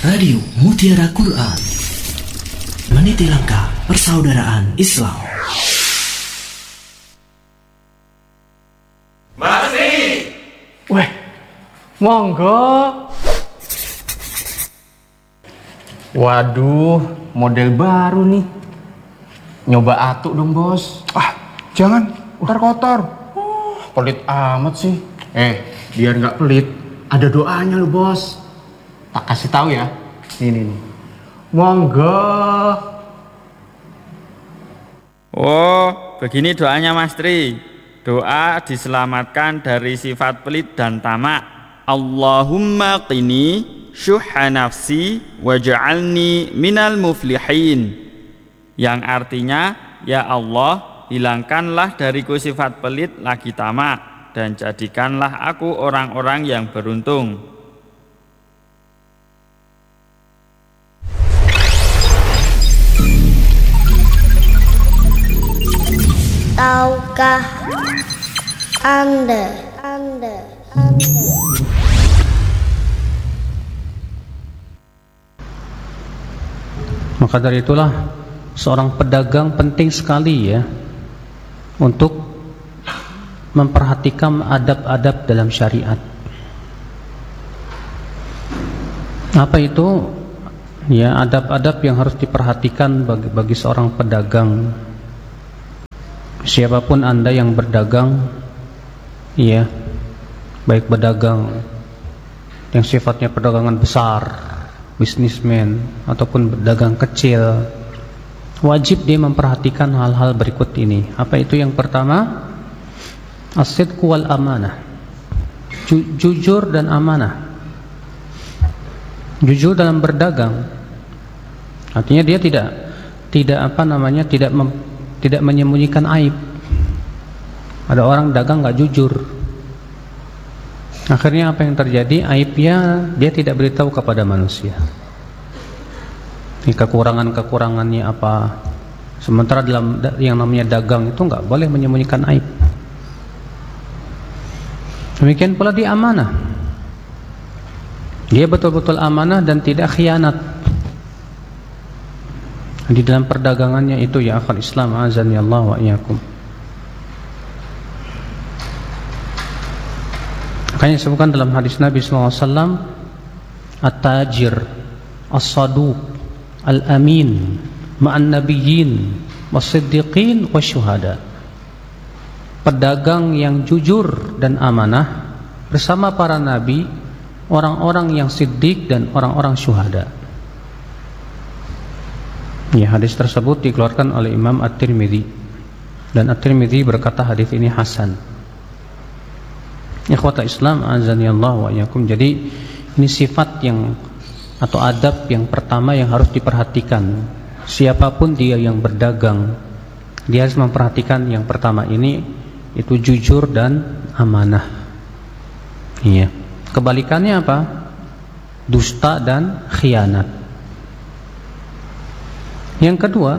Radio Mutiara Quran, meniti langkah persaudaraan Islam. Masih. Weh, monggo. Waduh, model baru nih. Nyoba atuk dong, Bos. Jangan, ntar kotor. Pelit amat sih. Biar nggak pelit, ada doanya lu, Bos. Tak kasih tahu ya. Nih. Monggo. Oh, begini doanya Mas Tri. Doa diselamatkan dari sifat pelit dan tamak. Allahumma qini syuhha nafsi waj'alni minal muflihin. Yang artinya, ya Allah, hilangkanlah dariku sifat pelit lagi tamak dan jadikanlah aku orang-orang yang beruntung. Tahukah Anda? Maka dari itulah seorang pedagang penting sekali ya untuk memperhatikan adab-adab dalam syariat. Apa itu? Ya, adab-adab yang harus diperhatikan bagi seorang pedagang. Siapapun Anda yang berdagang, ya, baik pedagang yang sifatnya perdagangan besar, bisnismen, ataupun pedagang kecil, wajib dia memperhatikan hal-hal berikut ini. Apa itu? Yang pertama, as-sidqu wal amanah, jujur dan amanah. Jujur dalam berdagang, artinya dia tidak menyembunyikan aib. Ada orang dagang nggak jujur, akhirnya apa yang terjadi? Aibnya dia tidak beritahu kepada manusia. Ini kekurangannya apa? Sementara dalam yang namanya dagang itu nggak boleh menyembunyikan aib. Demikian pula di amanah, dia betul-betul amanah dan tidak khianat di dalam perdagangannya itu, ya akhal Islam, azani Allah wa iyyakum. Makanya disebutkan dalam hadis Nabi SAW, at-tajir as-saduq al-amin ma'an nabiyyin was-siddiqin wasyuhada. Pedagang yang jujur dan amanah bersama para nabi, orang-orang yang siddiq dan orang-orang syuhada. Ya, hadis tersebut dikeluarkan oleh Imam At-Tirmidzi, dan At-Tirmidzi berkata hadis ini hasan. Ikhwata Islam, azani Allah wa iyyakum. Jadi ini sifat yang atau adab yang pertama yang harus diperhatikan. Siapapun dia yang berdagang, dia harus memperhatikan yang pertama ini, itu jujur dan amanah. Iya. Kebalikannya apa? Dusta dan khianat. Yang kedua,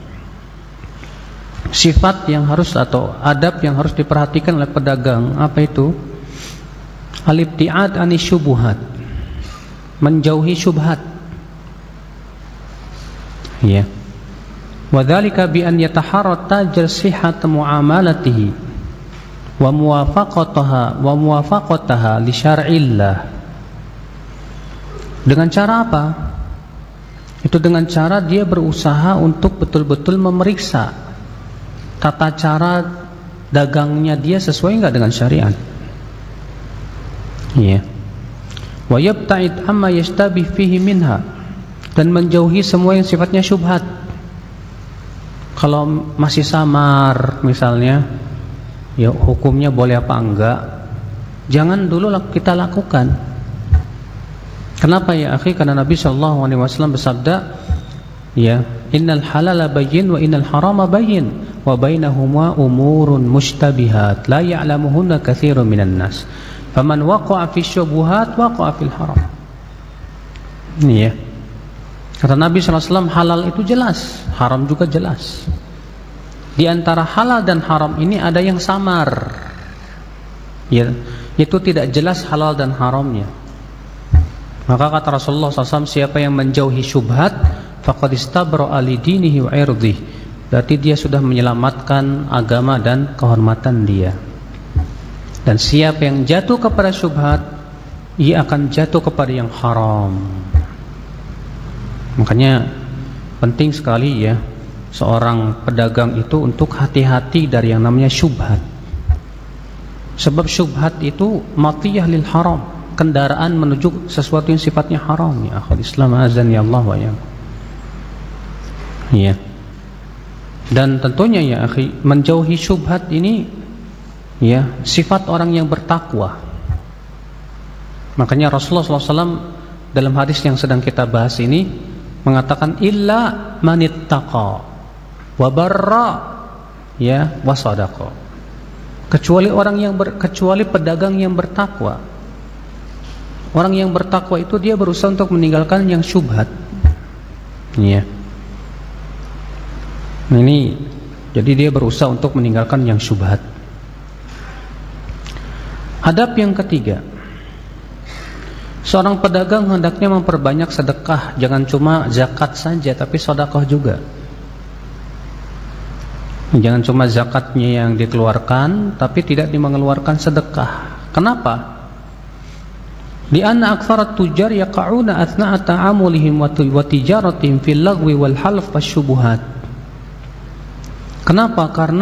sifat yang harus atau adab yang harus diperhatikan oleh pedagang, apa itu? Al-ibtiad ani syubuhat, menjauhi syubhat. Ya. Wa dzalika bi an yataharra tajir sihhat muamalatihi wa muwafaqataha li syar'illah. Dengan cara apa? Itu dengan cara dia berusaha untuk betul-betul memeriksa tata cara dagangnya dia sesuai enggak dengan syariat. Iya. Wa yabta'id amma yashtabih fihi minha, dan menjauhi semua yang sifatnya syubhat. Kalau masih samar misalnya, ya hukumnya boleh apa enggak, jangan dulu kita lakukan. Kenapa ya akhi? Karena Nabi SAW bersabda, ya, innal halala bayyin wa innal harama bayyin wa bainahuma umurun mushtabihat la ya'lamuhunna katsirun minan nas faman waqa'a fi syubuhat waqa'a fil haram. Ini ya, kata Nabi SAW, halal itu jelas, haram juga jelas. Di antara halal dan haram ini ada yang samar, ya, itu tidak jelas halal dan haramnya. Maka kata Rasulullah SAW, siapa yang menjauhi syubhat faqad istabra'a li dinihi wa irdihi, berarti dia sudah menyelamatkan agama dan kehormatan dia. Dan siapa yang jatuh kepada syubhat, ia akan jatuh kepada yang haram. Makanya penting sekali ya seorang pedagang itu untuk hati-hati dari yang namanya syubhat. Sebab syubhat itu matiyah lil haram, kendaraan menuju sesuatu yang sifatnya haram. Ya akhul Islam azan ya Allah wa ya. Ya. Dan tentunya ya akhi, menjauhi syubhat ini ya sifat orang yang bertakwa. Makanya Rasulullah SAW dalam hadis yang sedang kita bahas ini mengatakan illa manittaqa wa barra ya wa sadaqa, kecuali kecuali pedagang yang bertakwa. Orang yang bertakwa itu dia berusaha untuk meninggalkan yang syubhat. Ya. Ini jadi dia berusaha untuk meninggalkan yang syubhat. Adab yang ketiga, seorang pedagang hendaknya memperbanyak sedekah, jangan cuma zakat saja tapi sedekah juga. Jangan cuma zakatnya yang dikeluarkan tapi tidak mengeluarkan sedekah. Kenapa? Lianna aktsarat tujar yaqauna athna'a ta'amulihim wa tijaratihim fil lagwi wal half wasyubuhat. Kenapa? Karena